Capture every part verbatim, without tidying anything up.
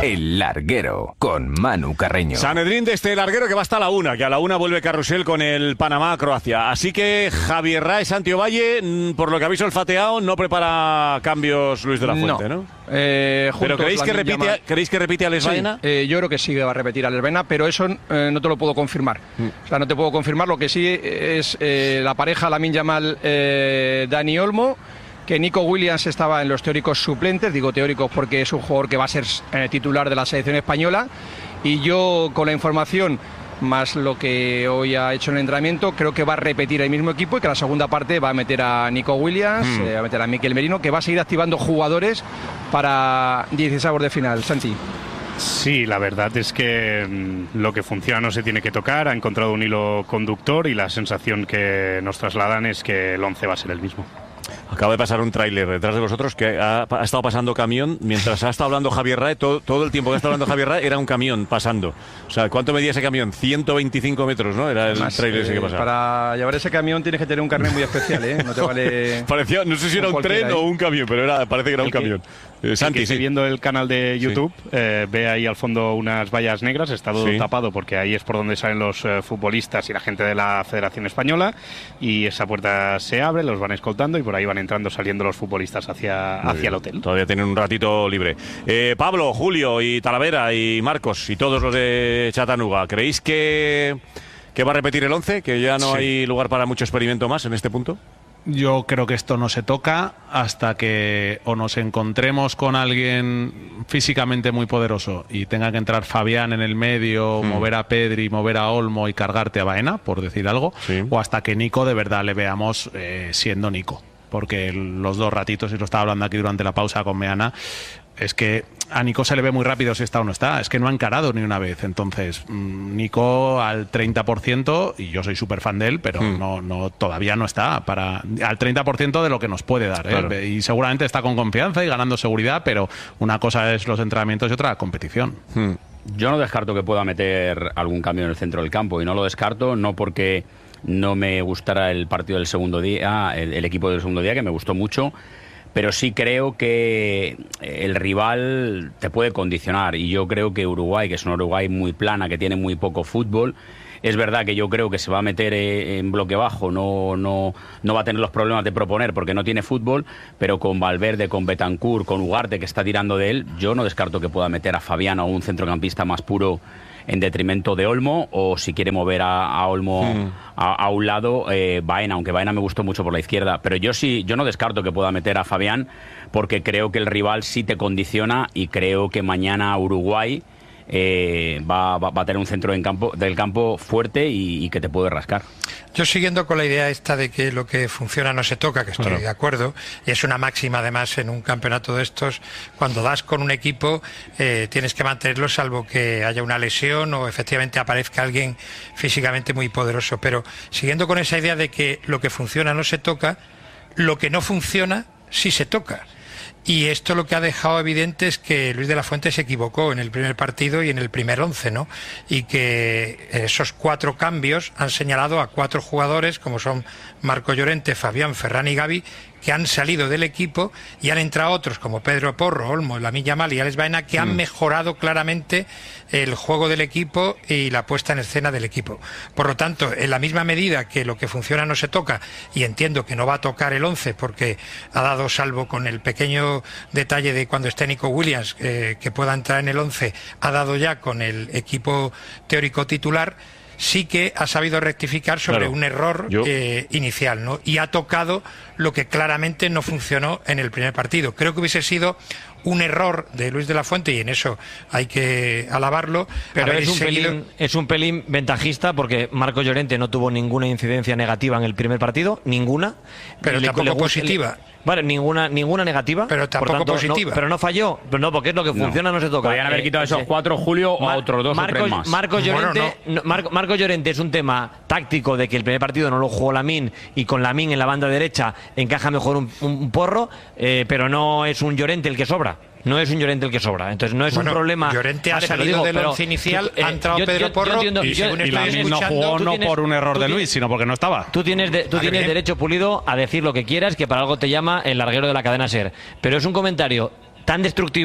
El Larguero, con Manu Carreño. Sanedrín de este Larguero que va hasta la una, que a la una vuelve Carrusel con el Panamá-Croacia. Así que Javier Rae, Santi Ovalle, por lo que ha visto el fateado, no prepara cambios Luis de la Fuente, ¿no? ¿no? Eh, ¿Pero creéis que, repite, Yamal... ¿creéis que repite a Alex sí, Baena? Eh, yo creo que sí que va a repetir a Alex Baena, pero eso eh, no te lo puedo confirmar. Mm. O sea, no te puedo confirmar. Lo que sí es eh, la pareja Lamine Yamal, eh, Dani Olmo, que Nico Williams estaba en los teóricos suplentes, digo teóricos porque es un jugador que va a ser eh, titular de la selección española, y yo con la información más lo que hoy ha hecho en el entrenamiento, creo que va a repetir el mismo equipo y que la segunda parte va a meter a Nico Williams, mm. eh, va a meter a Mikel Merino, que va a seguir activando jugadores para dieciseis de final. Santi. Sí, la verdad es que mmm, lo que funciona no se tiene que tocar, ha encontrado un hilo conductor y la sensación que nos trasladan es que el once va a ser el mismo. Acaba de pasar un tráiler detrás de vosotros que ha, ha estado pasando camión mientras ha estado hablando Javier Rae. Todo, todo el tiempo que ha estado hablando Javier Rae era un camión pasando. O sea, ¿cuánto medía ese camión? ciento veinticinco metros, ¿no? Era el tráiler ese que pasaba. Para llevar ese camión tienes que tener un carnet muy especial, ¿eh? No te vale... Parecía, no sé si era un tren o un camión, pero era, parece que era un que, camión. Eh, Santi, que, sí. Viendo el canal de YouTube, sí. eh, ve ahí al fondo unas vallas negras, está todo sí. tapado porque ahí es por donde salen los eh, futbolistas y la gente de la Federación Española, y esa puerta se abre, los van escoltando y por ahí van entrando, saliendo los futbolistas hacia, hacia el hotel. Todavía tienen un ratito libre. Eh, Pablo, Julio y Talavera y Marcos y todos los de Chattanooga, ¿creéis que, que va a repetir el once? ¿Que ya no sí. hay lugar para mucho experimento más en este punto? Yo creo que esto no se toca hasta que o nos encontremos con alguien físicamente muy poderoso y tenga que entrar Fabián en el medio, mm. mover a Pedri, mover a Olmo y cargarte a Baena, por decir algo, sí. o hasta que Nico de verdad le veamos eh, siendo Nico. Porque los dos ratitos, y lo estaba hablando aquí durante la pausa con Meana, es que a Nico se le ve muy rápido si está o no está. Es que no ha encarado ni una vez. Entonces, Nico al treinta por ciento, y yo soy súper fan de él, pero mm. no, no, todavía no está para al treinta por ciento de lo que nos puede dar. ¿eh? Claro. Y seguramente está con confianza y ganando seguridad, pero una cosa es los entrenamientos y otra la competición. Mm. Yo no descarto que pueda meter algún cambio en el centro del campo, y no lo descarto, no porque no me gustara el partido del segundo día, el, el equipo del segundo día, que me gustó mucho, pero sí creo que el rival te puede condicionar, y yo creo que Uruguay, que es un Uruguay muy plana, que tiene muy poco fútbol, es verdad que yo creo que se va a meter en bloque bajo, no, no, no va a tener los problemas de proponer porque no tiene fútbol, pero con Valverde, con Bentancur, con Ugarte, que está tirando de él, yo no descarto que pueda meter a Fabián, o un centrocampista más puro, en detrimento de Olmo, o si quiere mover a, a Olmo mm. a, a un lado, eh, Baena, aunque Baena me gustó mucho por la izquierda, pero yo sí, yo no descarto que pueda meter a Fabián, porque creo que el rival sí te condiciona, y creo que mañana Uruguay eh, va, va, va a tener un centro en campo, del campo fuerte y, y que te puede rascar. Yo, siguiendo con la idea esta de que lo que funciona no se toca, que estoy claro. de acuerdo, y es una máxima además en un campeonato de estos, cuando das con un equipo eh, tienes que mantenerlo salvo que haya una lesión o efectivamente aparezca alguien físicamente muy poderoso, pero siguiendo con esa idea de que lo que funciona no se toca, lo que no funciona sí se toca. Y esto lo que ha dejado evidente es que Luis de la Fuente se equivocó en el primer partido y en el primer once, ¿no? Y que esos cuatro cambios han señalado a cuatro jugadores, como son Marco Llorente, Fabián, Ferran y Gavi, que han salido del equipo, y han entrado otros como Pedro Porro, Olmo, Lamine Yamal y Alex Baena, que mm. han mejorado claramente el juego del equipo y la puesta en escena del equipo. Por lo tanto, en la misma medida que lo que funciona no se toca, y entiendo que no va a tocar el once porque ha dado, salvo con el pequeño detalle de cuando esté Nico Williams, eh, que pueda entrar en el once, ha dado ya con el equipo teórico titular, sí que ha sabido rectificar sobre claro, un error yo... eh, inicial, ¿no? Y ha tocado lo que claramente no funcionó en el primer partido. Creo que hubiese sido un error de Luis de la Fuente, y en eso hay que alabarlo. Pero es un, seguido... pelín, es un pelín ventajista, porque Marco Llorente no tuvo ninguna incidencia negativa en el primer partido, ninguna. Pero le, tampoco le, positiva. Le, Vale, ninguna ninguna negativa. Pero tampoco por tanto, positiva. No, pero no falló. Pero no, porque es lo que funciona, no, no se toca. Podrían haber quitado eh, esos cuatro, Julio, o a otros dos Marcos, o tres más. Marcos Llorente, bueno, no. no, Marco, Marco Llorente es un tema táctico, de que el primer partido no lo jugó Lamine, y con Lamine en la banda derecha encaja mejor un, un, un Porro, eh, pero no es un Llorente el que sobra. No es un Llorente el que sobra. Entonces no es bueno, un problema. Llorente ha vale, salido digo, del once inicial, eh, ha entrado yo, Pedro yo, Porro, yo entiendo, y, yo, y Lamine no jugó no tienes, por un error de Luis, sino porque no estaba. Tú tienes, de, tú tienes derecho, Pulido, a decir lo que quieras, que para algo te llama el larguero de la cadena SER. Pero es un comentario tan destructivo,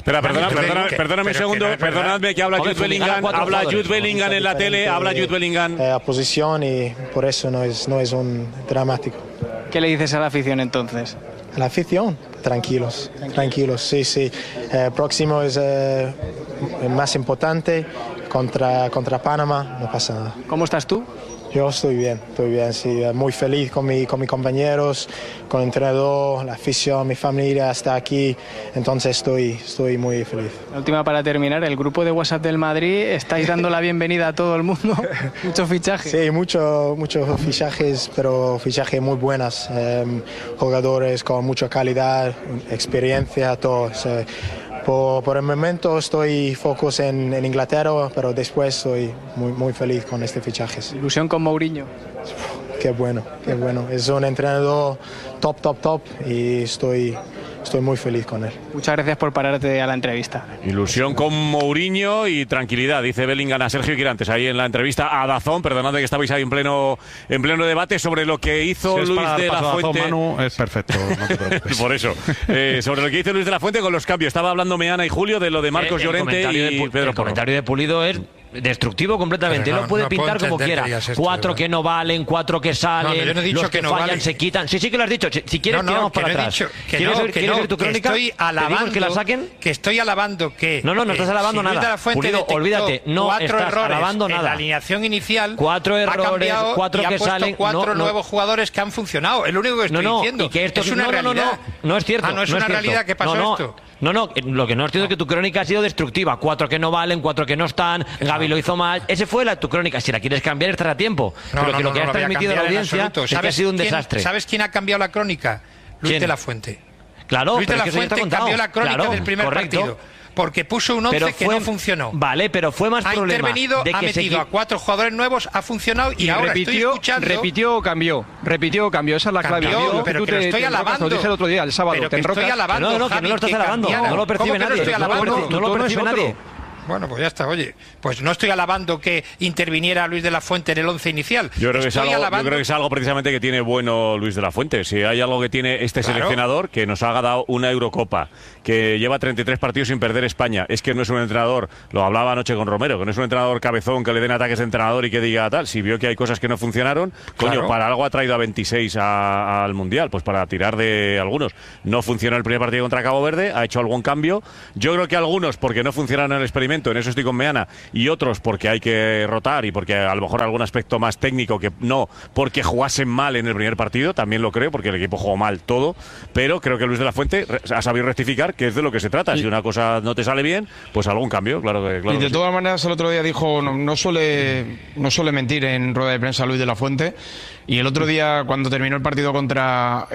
Espera, perdona, perdona, perdóname un segundo, no perdonadme que habla Jude Bellingham, habla Jude Bellingham en la tele, habla Jude Bellingham. Eh, a posición y por eso no es, no es un dramático. ¿Qué le dices a la afición entonces? A la afición, tranquilos, tranquilos, sí, sí. Eh, próximo es eh, el más importante contra, contra Panamá, no pasa nada. ¿Cómo estás tú? Yo estoy bien, estoy bien, sí, muy feliz con, mi, con mis compañeros, con el entrenador, la afición, mi familia está aquí, entonces estoy, estoy muy feliz. La última para terminar, el grupo de WhatsApp del Madrid, ¿estáis dando la bienvenida a todo el mundo? Muchos fichajes. Sí, muchos muchos fichajes, pero fichajes muy buenos, eh, jugadores con mucha calidad, experiencia, todo. Eh, Por, por el momento estoy focus en, en Inglaterra, pero después estoy muy, muy feliz con este fichaje. Ilusión con Mourinho. Qué bueno, qué bueno. Es un entrenador top, top, top y estoy, estoy muy feliz con él. Muchas gracias por pararte a la entrevista. Ilusión con Mourinho y tranquilidad, dice Bellingham a Sergio Quirantes ahí en la entrevista a Dazón. Perdonad que estabais ahí en pleno, en pleno debate sobre lo que hizo si Luis de la Fuente. Dazón, Manu, es perfecto, no te preocupes. Por eso, eh, sobre lo que hizo Luis de la Fuente con los cambios. Estaba hablando Meana y Julio de lo de Marcos Eh, Llorente y de Pu- Pedro El comentario de Pulido es destructivo completamente. No, Él lo puede no puedo pintar como entender quiera. que digas esto, Cuatro ¿verdad? que no valen, cuatro que salen, No, no, yo no he dicho los que, que no fallan valen. se quitan. Sí, sí que lo has dicho. Si, si quieres, No, no, tiramos que para no he atrás. dicho- que ¿Quieres no, ver, que ¿quieres no, ver tu que crónica? estoy alabando, ¿Pedimos que la saquen? que estoy alabando que No, no, no eh, estás alabando si Luis nada. de la Fuente Pulido, detectó olvídate, no cuatro estás errores alabando en nada. la alineación inicial, Cuatro ha errores, cambiado cuatro y ha que puesto salen, cuatro no, no. nuevos jugadores que han funcionado. Es lo único que No, estoy no, diciendo. y que esto es una no, no, no, realidad. no, no es cierto. Ah, no es no una cierto. realidad. ¿Qué pasó no, no, esto? No, no, lo que no es cierto es que tu crónica ha sido destructiva. Cuatro que no valen, cuatro que no están, Gaby lo hizo mal. Ese fue la, tu crónica. Si la quieres cambiar, estará a tiempo. No, Pero no, que no, lo que no has lo voy a transmitido a la cambiar en audiencia absoluto. es que ha ¿Sabes sido un quién- desastre. ¿Sabes quién ha cambiado la crónica? Luis ¿Quién? de la Fuente. Claro, Luis de pero la es que eso ya está Fuente contado. cambió la crónica Claro, del primer correcto. partido. Porque puso un once Pero que fue- no funcionó. Vale, pero fue más Ha problema intervenido, de ha que se metido equi- a cuatro jugadores nuevos, ha funcionado y, Y ahora repitió, estoy escuchando. repitió o cambió. Repitió o cambió. Esa es la clave. Cambió, Cambió, pero tú que lo te- estoy te enrocas, alabando. Lo dije el otro día, el sábado. Pero te que estoy enrocas. alabando, No, no, que Javi, no lo estás que alabando, cambiara. no lo percibe ¿Cómo que no nadie, estoy no lo alabando? percibe- no lo Tu tono percibe es otro. nadie. Bueno, pues ya está, oye. Pues no estoy alabando que interviniera Luis de la Fuente en el once inicial. Yo creo, que es Estoy algo, yo alabando- creo que es algo precisamente que tiene bueno Luis de la Fuente. Si hay algo que tiene este Claro. seleccionador, que nos ha dado una Eurocopa, que lleva treinta y tres partidos sin perder España, es que no es un entrenador, lo hablaba anoche con Romero, que no es un entrenador cabezón que le den ataques de entrenador y que diga tal. Si vio que hay cosas que no funcionaron, coño, Claro. para algo ha traído a veintiséis a- al Mundial, pues para tirar de algunos. No funcionó el primer partido contra Cabo Verde, ha hecho algún cambio. Yo creo que algunos porque no funcionaron en el experimento, en eso estoy con Meana, y otros porque hay que rotar y porque a lo mejor algún aspecto más técnico que no, porque jugasen mal en el primer partido, también lo creo, porque el equipo jugó mal todo, pero creo que Luis de la Fuente re- ha sabido rectificar que es de lo que se trata. Si una cosa no te sale bien, pues algún cambio, claro que claro Y de que sí. todas maneras, el otro día dijo, no, no suele no suele mentir en rueda de prensa Luis de la Fuente, y el otro día cuando terminó el partido contra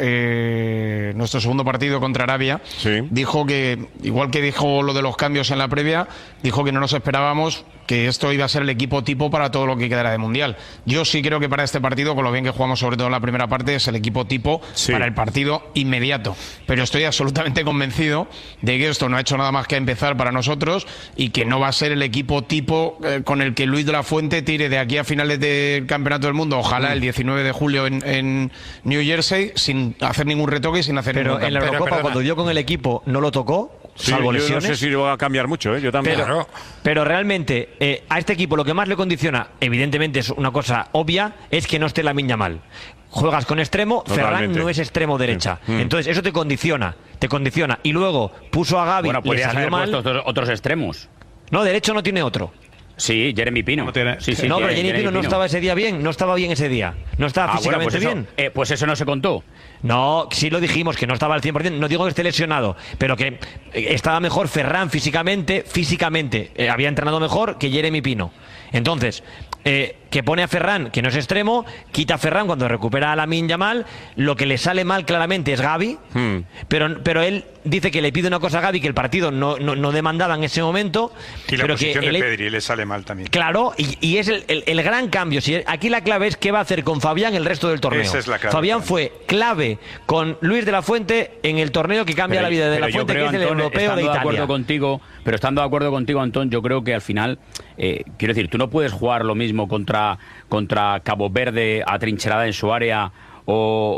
eh, nuestro segundo partido contra Arabia, Sí. dijo que, igual que dijo lo de los cambios en la previa, dijo que no nos esperábamos que esto iba a ser el equipo tipo para todo lo que quedara de Mundial. Yo sí creo que para este partido, con lo bien que jugamos sobre todo en la primera parte, es el equipo tipo Sí. para el partido inmediato. Pero estoy absolutamente convencido de que esto no ha hecho nada más que empezar para nosotros y que no va a ser el equipo tipo eh, con el que Luis de la Fuente tire de aquí a finales del Campeonato del Mundo, ojalá el diecinueve de julio en, en New Jersey, sin hacer ningún retoque y sin hacer Pero ningún en la cambio. Eurocopa, perdona. cuando dio con el equipo, no lo tocó, Sí, salvo yo lesiones. no sé si va a cambiar mucho, ¿eh? Yo también. Pero, Claro. pero realmente, eh, a este equipo lo que más le condiciona, evidentemente es una cosa obvia, es que no esté Lamine Yamal. Juegas con extremo, Ferran Totalmente. no es extremo derecha. Mm. Entonces, eso te condiciona, te condiciona. Y luego puso a Gaby, Bueno, le podrías salió haber mal. puesto otros, otros extremos. No, derecho no tiene otro. Sí, Jeremy Pino. No tiene- Sí, sí, no, pero tiene- Jenny Pino no estaba ese día bien, no estaba bien ese día. No estaba Ah, bueno, físicamente pues eso, bien. eh, pues eso no se contó. No, sí lo dijimos, que no estaba al cien por ciento. No digo que esté lesionado, pero que eh, estaba mejor Ferran físicamente, físicamente. eh, había entrenado mejor que Jeremy Pino. Entonces, eh, que pone a Ferran, que no es extremo, quita a Ferran cuando recupera a Lamine Yamal. Lo que le sale mal claramente es Gavi, Hmm. pero, pero él dice que le pide una cosa a Gavi que el partido no, no, no demandaba en ese momento. Y la pero que posición de el- Pedri le sale mal también. Claro, y, y es el, el- el gran cambio. Si, aquí la clave es qué va a hacer con Fabián el resto del torneo. Esa es la clave, Fabián claro. fue clave con Luis de la Fuente en el torneo que cambia Pero- la vida de pero la yo Fuente, creo, que es el Antón, europeo de estando de Italia. acuerdo contigo, pero estando de acuerdo contigo, Antón, yo creo que al final, eh, quiero decir, tú no puedes jugar lo mismo contra, contra Cabo Verde atrincherada en su área o, o,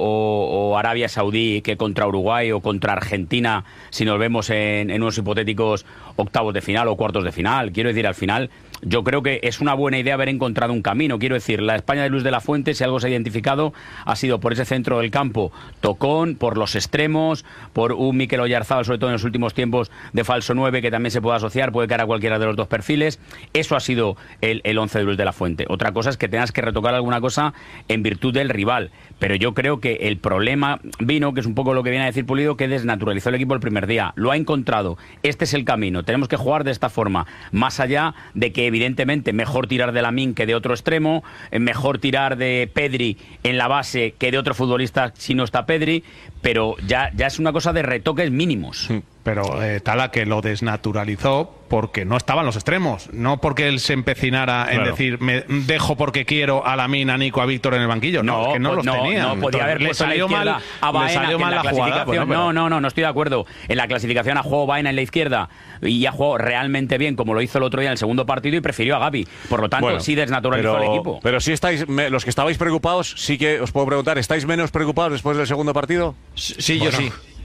o, o Arabia Saudí que contra Uruguay o contra Argentina, si nos vemos en, en unos hipotéticos octavos de final o cuartos de final. Quiero decir, al final, yo creo que es una buena idea haber encontrado un camino. Quiero decir, la España de Luis de la Fuente, si algo se ha identificado, ha sido por ese centro del campo tocón, por los extremos, por un Mikel Oyarzábal, sobre todo en los últimos tiempos, de falso nueve, que también se puede asociar, puede caer a cualquiera de los dos perfiles. Eso ha sido el, el once de Luis de la Fuente. Otra cosa es que tengas que retocar alguna cosa en virtud del rival. Pero yo creo que el problema vino, que es un poco lo que viene a decir Pulido, que desnaturalizó el equipo el primer día. Lo ha encontrado. Este es el camino. Tenemos que jugar de esta forma. Más allá de que, evidentemente, mejor tirar de Lamine que de otro extremo, mejor tirar de Pedri en la base que de otro futbolista si no está Pedri, pero ya, ya es una cosa de retoques mínimos. Pero eh, Tala, que lo desnaturalizó porque no estaban los extremos, no porque él se empecinara en Claro. decir me dejo porque quiero a Lamine, a Nico, a Víctor en el banquillo. No, es que no pues los tenían. No, podía haber le puesto a la salió izquierda mal, a Baena, le salió que en mal la la jugada. clasificación. Bueno, pero- No, no, no, no estoy de acuerdo. En la clasificación ha jugado Baena en la izquierda y ha jugado realmente bien, como lo hizo el otro día en el segundo partido, y prefirió a Gavi. Por lo tanto, Bueno, sí desnaturalizó pero, el equipo. Pero si estáis, me- los que estabais preocupados, sí que os puedo preguntar, ¿estáis menos preocupados después del segundo partido? Sí, Bueno,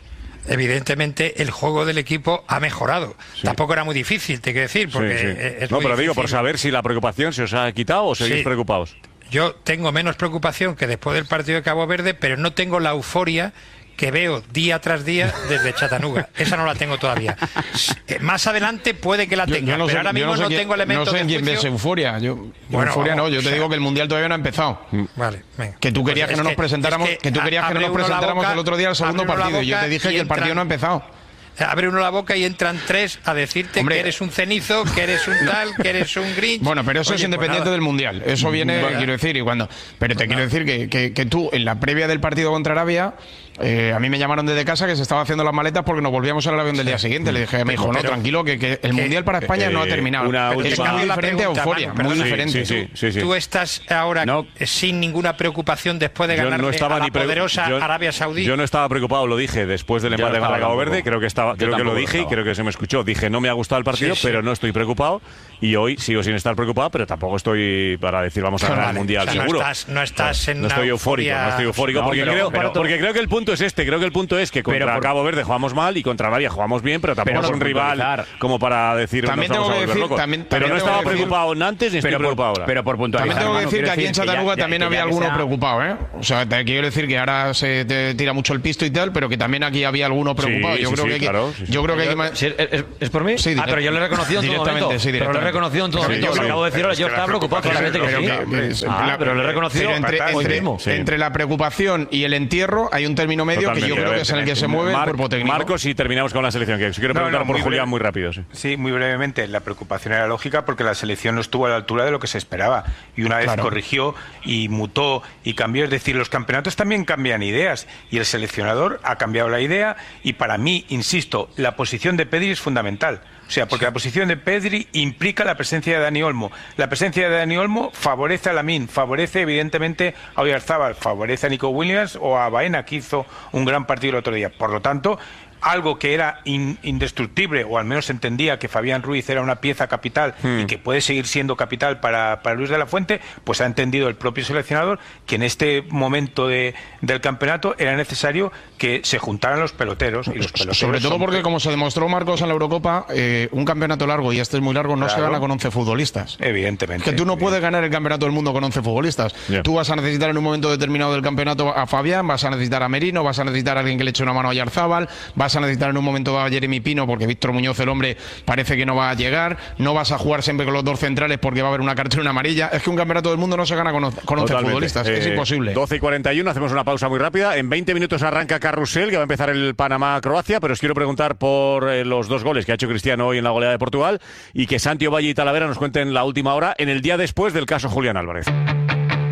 evidentemente el juego del equipo ha mejorado. Tampoco era muy difícil, te quiero decir, porque Sí, sí. eh, es No, muy pero digo, difícil. por saber si la preocupación se os ha quitado o seguís Sí. preocupados. Yo tengo menos preocupación que después del partido de Cabo Verde, pero no tengo la euforia que veo día tras día desde Chattanooga. Esa no la tengo todavía. Eh, Más adelante puede que la Yo- tenga, yo no pero sé- ahora yo mismo no sé no quién- tengo elementos No sé en de quién ves juicio. euforia. Yo, yo Bueno, euforia no, vamos, yo te o sea- digo que el Mundial todavía no ha empezado. Vale, venga. Que tú Pues querías es que no nos presentáramos, es que tú querías que no abre nos uno la presentáramos boca, el otro día al segundo abre uno la partido. Yo boca te dije y que el partido entran- no ha empezado. Abre uno la boca y entran tres a decirte Hombre. que eres un cenizo, que eres un tal, que eres un Grinch. Bueno, pero eso Oye, es pues independiente nada. del Mundial. Eso viene, Vale. quiero decir, y cuando. Pero te quiero decir que, que, que tú, en la previa del partido contra Arabia, eh, a mí me llamaron desde casa que se estaba haciendo las maletas porque nos volvíamos al avión del día siguiente. Le dije, me dijo, no, Pero- tranquilo, que, que el Mundial para España eh, no ha terminado. una Pero última- es muy Cambio la diferente a pregunta, euforia, Manu, muy perdona. diferente. Sí, sí, sí, sí. Tú estás ahora No. eh, sin ninguna preocupación después de Yo ganar no estaba a la ni pregu- poderosa yo- Arabia Saudí. Yo no estaba preocupado, lo dije después del Yo no empate estaba contra Cabo tampoco. Verde, creo que estaba, Yo creo que lo tampoco dije y estaba. creo que se me escuchó. Dije, no me ha gustado el partido, Sí, sí. pero no estoy preocupado y hoy sigo sin estar preocupado, pero tampoco estoy para decir vamos a ganar Vale, el Mundial, o sea, no seguro. estás- no estás en no una estoy eufórico, euforia- no estoy eufórico No, porque, pero- creo, pero- porque creo que el punto es este, creo que el punto es que contra Pero por- Cabo Verde jugamos mal y contra Arabia jugamos bien, pero tampoco Pero es por un rival puntualizar. como para decir También nos vamos tengo a que volver decir- locos. también- pero también no tengo estaba que decir- preocupado antes ni estoy Pero por, preocupado ahora. pero por puntualizar. También tengo que Manu, decir que quiero aquí en decir que ya- Chattanooga ya- también que había ya que alguno sea- preocupado, ¿eh? O sea, te quiero decir que ahora se te tira mucho el pisto y tal, pero que también aquí había alguno preocupado. Sí, yo sí, creo sí, que hay que- claro, sí, sí. yo creo que hay que ma- Sí, ¿Es, es- es por mí? Sí, ah, pero yo le he reconocido en todo directamente, momento. sí, pero lo he directamente. reconocido en todo Sí, momento. yo Lo sí. acabo de decir ahora. Yo estaba preocupado, claramente que Pero sí. que- que- Ah, pero lo he reconocido pero entre, hoy entre- mismo. Sí. entre la preocupación y el entierro hay un término medio que Totalmente. yo A creo ver, que es en el que se Mar- mueve el cuerpo técnico. Marcos, y terminamos con la selección, que os quiero No, preguntar no, por muy Julián breve. muy rápido. Sí. Sí, muy brevemente. La preocupación era lógica porque la selección no estuvo a la altura de lo que se esperaba. Y una vez Claro. corrigió y mutó y cambió. Es decir, los campeonatos también cambian ideas. Y el seleccionador ha cambiado la idea. Y para mí, insisto, la posición de Pedri es fundamental. O sea, porque la posición de Pedri implica la presencia de Dani Olmo. La presencia de Dani Olmo favorece a Lamine, favorece evidentemente a Oyarzábal, favorece a Nico Williams o a Baena, que hizo un gran partido el otro día. Por lo tanto, algo que era in- indestructible, o al menos entendía que Fabián Ruiz era una pieza capital Hmm. y que puede seguir siendo capital para, para Luis de la Fuente, pues ha entendido el propio seleccionador que en este momento de, del campeonato era necesario que se juntaran los peloteros. Y los peloteros Sobre todo son- porque, como se demostró, Marcos, en la Eurocopa, eh, un campeonato largo, y este es muy largo, no se Claro. gana con once futbolistas. Evidentemente. Que tú no puedes ganar el campeonato del mundo con once futbolistas. Ya. Tú vas a necesitar en un momento determinado del campeonato a Fabián, vas a necesitar a Merino, vas a necesitar a alguien que le eche una mano a Yarzábal, vas a necesitar en un momento dado a Jeremy Pino, porque Víctor Muñoz, el hombre, parece que no va a llegar. No vas a jugar siempre con los dos centrales porque va a haber una cartulina amarilla. Es que un campeonato del mundo no se gana con, once- con once Totalmente. futbolistas. es Eh, imposible. doce y cuarenta y uno, hacemos una pausa muy rápida. En veinte minutos arranca Carrusel, que va a empezar el Panamá-Croacia, pero os quiero preguntar por eh, los dos goles que ha hecho Cristiano hoy en la goleada de Portugal y que Santi Ovalle y Talavera nos cuenten la última hora en el día después del caso Julián Álvarez.